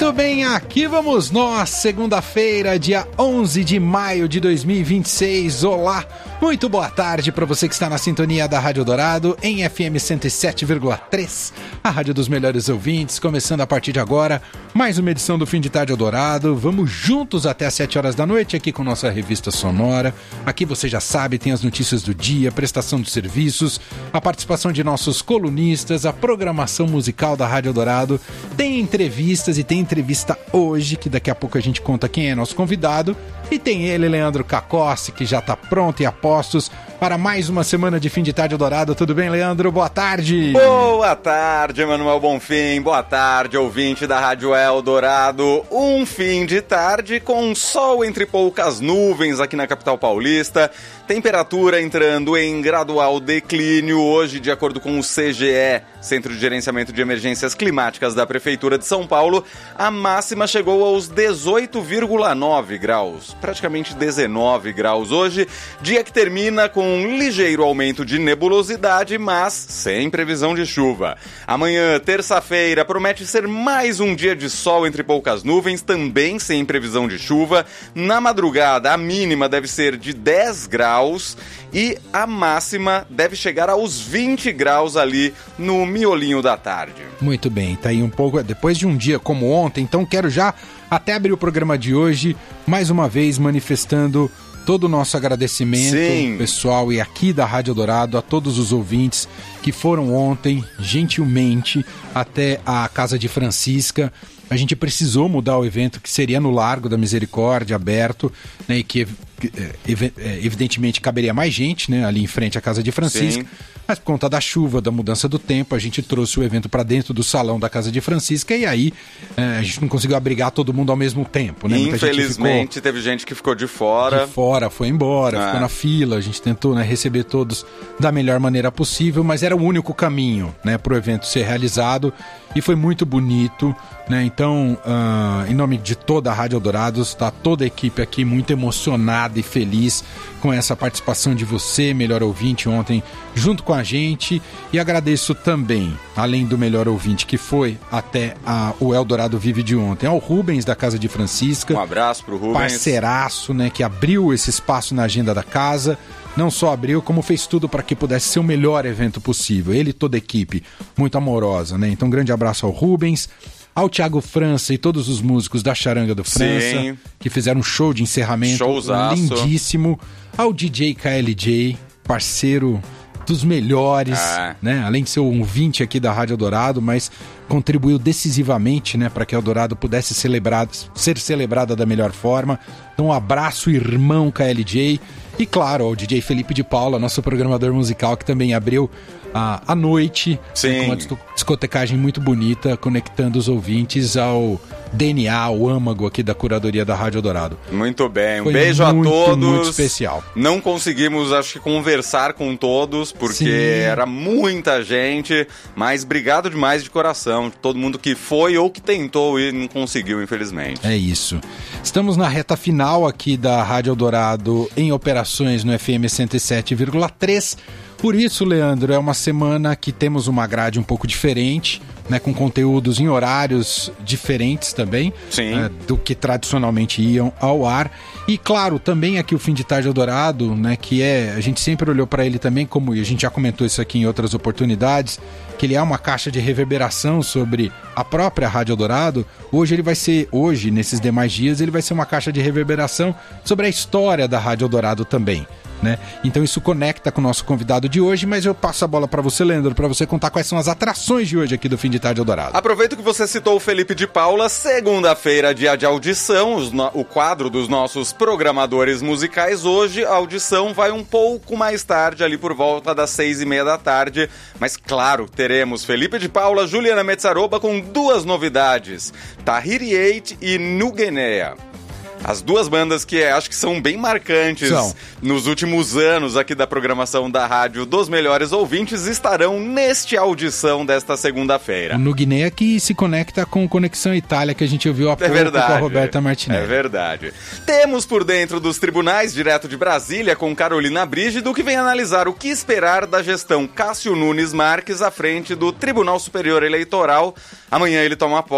Muito bem, aqui vamos nós, segunda-feira, dia 11 de maio de 2026. Olá, muito boa tarde para você que está na sintonia da Rádio Dourado em FM 107,3, a rádio dos melhores ouvintes, começando a partir de agora, mais uma edição do Fim de Tarde Eldorado. Vamos juntos até às 7 horas da noite aqui com nossa revista sonora. Aqui você já sabe, tem as notícias do dia, prestação de serviços, a participação de nossos colunistas, a programação musical da Rádio Dourado, tem entrevistas e tem entrevista hoje, que daqui a pouco a gente conta quem é nosso convidado, e tem ele, Leandro Cacossi, que já está pronto e a postos para mais uma semana de Fim de Tarde Dourado. Tudo bem, Leandro? Boa tarde! Boa tarde, Emanuel Bonfim. Boa tarde, ouvinte da Rádio Eldorado. Um fim de tarde com sol entre poucas nuvens aqui na capital paulista. Temperatura entrando em gradual declínio hoje, de acordo com o CGE, Centro de Gerenciamento de Emergências Climáticas da Prefeitura de São Paulo. A máxima chegou aos 18,9 graus, praticamente 19 graus hoje, dia que termina com um ligeiro aumento de nebulosidade, mas sem previsão de chuva. Amanhã, terça-feira, promete ser mais um dia de sol entre poucas nuvens, também sem previsão de chuva. Na madrugada, a mínima deve ser de 10 graus e a máxima deve chegar aos 20 graus ali no miolinho da tarde. Muito bem, tá aí um pouco, depois de um dia como ontem, então quero já até abrir o programa de hoje, mais uma vez manifestando todo o nosso agradecimento, Sim, pessoal, e aqui da Rádio Dourado, a todos os ouvintes que foram ontem, gentilmente, até a Casa de Francisca. A gente precisou mudar o evento, que seria no Largo da Misericórdia, aberto, né, e que evidentemente caberia mais gente, né, ali em frente à Casa de Francisca. Sim. Mas por conta da chuva, da mudança do tempo, a gente trouxe o evento para dentro do salão da Casa de Francisca e aí a gente não conseguiu abrigar todo mundo ao mesmo tempo, né? Infelizmente, teve gente que ficou de fora. De fora, foi embora, ficou na fila. A gente tentou, né, receber todos da melhor maneira possível, mas era o único caminho, né, para o evento ser realizado e foi muito bonito, né? Então, em nome de toda a Rádio Eldorado, está toda a equipe aqui muito emocionada e feliz com essa participação de você, melhor ouvinte, ontem junto com a gente, e agradeço também, além do melhor ouvinte que foi até o Eldorado Vive de ontem, ao Rubens da Casa de Francisca. Um abraço pro Rubens. Parceiraço, né, que abriu esse espaço na agenda da casa. Não só abriu, como fez tudo para que pudesse ser o melhor evento possível. Ele e toda a equipe, muito amorosa, né? Então, grande abraço ao Rubens, ao Thiago França e todos os músicos da Charanga do França, Sim, que fizeram um show de encerramento lindíssimo. Ao DJ KLJ, parceiro dos melhores, né? Além de ser um ouvinte aqui da Rádio Eldorado, mas contribuiu decisivamente, né, para que a Eldorado pudesse ser celebrada da melhor forma. Então, um abraço, irmão KLJ. E claro, ao DJ Felipe de Paula, nosso programador musical, que também abriu a noite, né, com uma discotecagem muito bonita, conectando os ouvintes ao DNA, ao âmago aqui da curadoria da Rádio Eldorado. Muito bem, um Foi beijo a todos. Muito especial. Não conseguimos, acho que, conversar com todos, porque era muita gente, mas obrigado demais de coração, todo mundo que foi ou que tentou e não conseguiu, infelizmente. É isso. Estamos na reta final aqui da Rádio Eldorado em operações no FM 107,3. Por isso, Leandro, é uma semana que temos uma grade um pouco diferente, né, com conteúdos em horários diferentes também, do que tradicionalmente iam ao ar. E claro, também aqui o Fim de Tarde Eldorado, né, que a gente sempre olhou para ele também, como a gente já comentou isso aqui em outras oportunidades, que ele é uma caixa de reverberação sobre a própria Rádio Eldorado. Hoje, nesses demais dias, ele vai ser uma caixa de reverberação sobre a história da Rádio Eldorado também, né? Então isso conecta com o nosso convidado de hoje, mas eu passo a bola para você, Leandro, para você contar quais são as atrações de hoje aqui do Fim de Tarde Eldorado. Aproveito que você citou o Felipe de Paula. Segunda-feira, dia de audição, o quadro dos nossos programadores musicais. Hoje a audição vai um pouco mais tarde, ali por volta das 6:30 da tarde, mas claro, teremos Felipe de Paula, Juliana Metzaroba com duas novidades, Tahiri 8 e Nuguenea. As duas bandas que acho que são bem marcantes nos últimos anos aqui da programação da Rádio dos Melhores Ouvintes estarão neste audição desta segunda-feira. O Nuguinea que se conecta com Conexão Itália, que a gente ouviu há pouco com a Roberta Martinelli. É verdade. Temos por dentro dos tribunais, direto de Brasília, com Carolina Brígido, que vem analisar o que esperar da gestão Cássio Nunes Marques à frente do Tribunal Superior Eleitoral. Amanhã ele toma posse